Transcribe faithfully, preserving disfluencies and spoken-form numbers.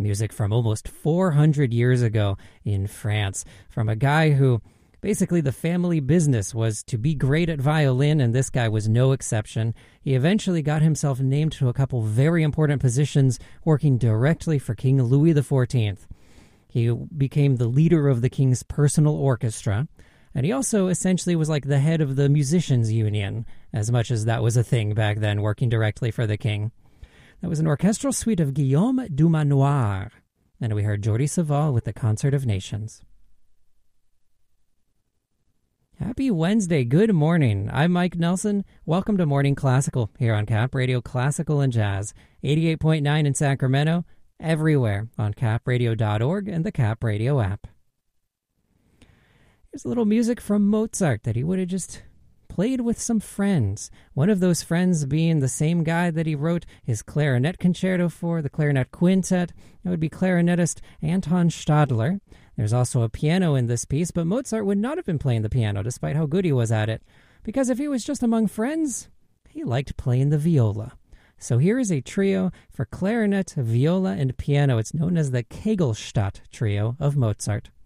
Music from almost four hundred years ago in France, from a guy who basically the family business was to be great at violin, and this guy was no exception. He eventually got himself named to a couple very important positions, working directly for King Louis the fourteenth. He became the leader of the king's personal orchestra, and he also essentially was like the head of the musicians' union, as much as that was a thing back then, working directly for the king. That was an orchestral suite of Guillaume Dumanoir. And we heard Jordi Savall with the Concert of Nations. Happy Wednesday. Good morning. I'm Mike Nelson. Welcome to Morning Classical here on Cap Radio Classical and Jazz. eighty-eight point nine in Sacramento, everywhere on cap radio dot org and the Cap Radio app. Here's a little music from Mozart that he would have just played with some friends. One of those friends being the same guy that he wrote his clarinet concerto for, the clarinet quintet. It would be clarinetist Anton Stadler. There's also a piano in this piece, but Mozart would not have been playing the piano despite how good he was at it, because if he was just among friends, he liked playing the viola. So here is a trio for clarinet, viola, and piano. It's known as the Kegelstadt Trio of Mozart.